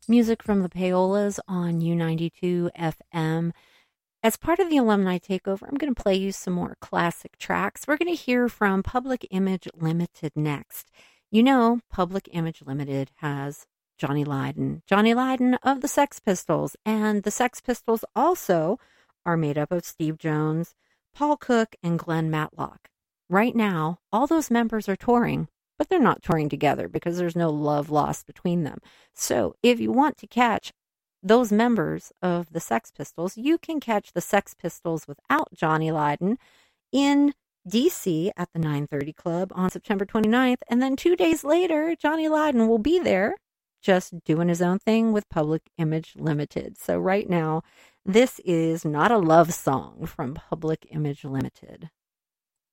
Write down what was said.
Music from the Payolas on U92 FM. As part of the alumni takeover, I'm going to play you some more classic tracks. We're going to hear from Public Image Limited next. You know, Public Image Limited has Johnny Lydon of the Sex Pistols, and the Sex Pistols also are made up of Steve Jones, Paul Cook, and Glenn Matlock. Right now, all those members are touring, but they're not touring together because there's no love lost between them. So if you want to catch those members of the Sex Pistols, you can catch the Sex Pistols without Johnny Lydon in DC at the 930 Club on September 29th. And then 2 days later, Johnny Lydon will be there just doing his own thing with Public Image Limited. So right now, this is Not a Love Song from Public Image Limited.